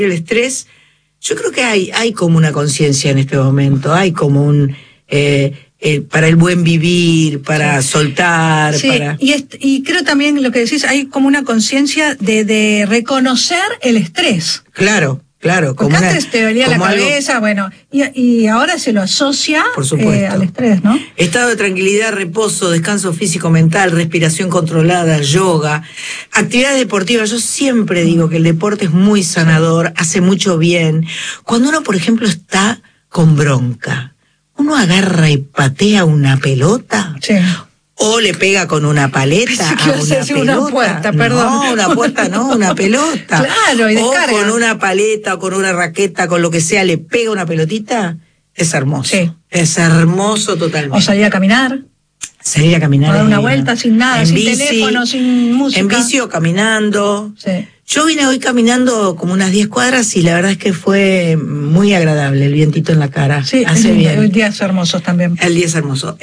El estrés, yo creo que hay como una conciencia en este momento, hay como un para el buen vivir, para soltar, sí, para... Y creo también lo que decís, hay como una conciencia de reconocer el estrés. Claro. Porque antes te dolía la cabeza, bueno, y ahora se lo asocia por supuesto, al estrés, ¿no? Estado de tranquilidad, reposo, descanso físico-mental, respiración controlada, yoga, actividades deportivas. Yo siempre digo que el deporte es muy sanador, hace mucho bien. Cuando uno, por ejemplo, está con bronca, uno agarra y patea una pelota. Sí. O le pega con una paleta a una pelota. Una puerta, perdón. No, una puerta no, una pelota. Claro, y descarga. O con una paleta o con una raqueta, con lo que sea, le pega una pelotita. Es hermoso. Sí. Es hermoso totalmente. O salir a caminar. Salir a caminar. O dar una vuelta sin nada, sin bici, teléfono, sin música. En bici o caminando. Sí. Yo vine hoy caminando como unas 10 cuadras y la verdad es que fue muy agradable, el vientito en la cara. Sí, hace bien. El día es hermoso también. El día es hermoso.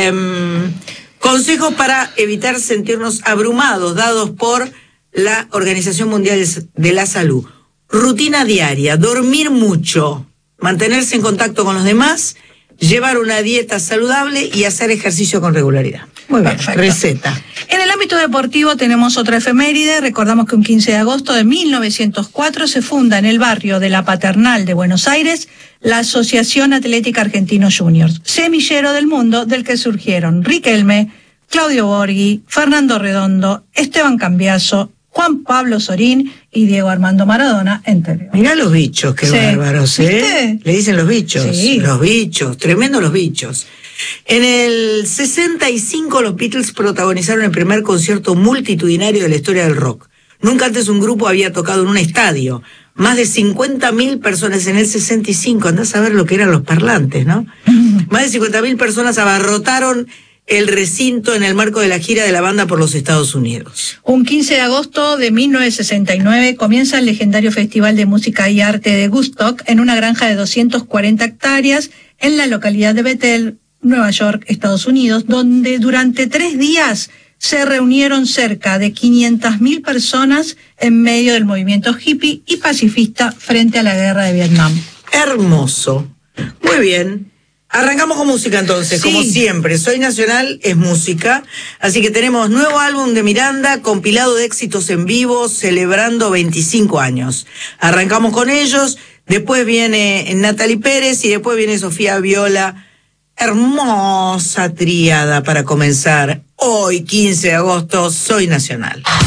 Consejos para evitar sentirnos abrumados, dados por la Organización Mundial de la Salud. Rutina diaria, dormir mucho, mantenerse en contacto con los demás, llevar una dieta saludable y hacer ejercicio con regularidad. Muy bien, perfecto. Receta. En el ámbito deportivo tenemos otra efeméride. Recordamos que un 15 de agosto de 1904 se funda en el barrio de La Paternal de Buenos Aires la Asociación Atlética Argentinos Juniors, semillero del mundo del que surgieron Riquelme, Claudio Borghi, Fernando Redondo, Esteban Cambiaso, Juan Pablo Sorín y Diego Armando Maradona, entre otros. Mirá los bichos, qué bárbaros, ¿eh? ¿Viste? Le dicen los bichos. Sí. Los bichos, tremendos los bichos. En el 65 los Beatles protagonizaron el primer concierto multitudinario de la historia del rock. Nunca antes un grupo había tocado en un estadio. Más de 50.000 personas en el 65. Andás a ver lo que eran los parlantes, ¿no? Más de 50.000 personas abarrotaron el recinto en el marco de la gira de la banda por los Estados Unidos. Un 15 de agosto de 1969 comienza el legendario Festival de Música y Arte de Woodstock en una granja de 240 hectáreas en la localidad de Bethel, Nueva York, Estados Unidos, donde durante 3 días se reunieron cerca de 500.000 personas en medio del movimiento hippie y pacifista frente a la guerra de Vietnam. Hermoso. Muy bien. Arrancamos con música entonces, sí. Como siempre. Soy Nacional, es música. Así que tenemos nuevo álbum de Miranda, compilado de éxitos en vivo, celebrando 25 años. Arrancamos con ellos, después viene Natalie Pérez y después viene Sofía Viola. Hermosa tríada para comenzar. Hoy, 15 de agosto, Soy Nacional.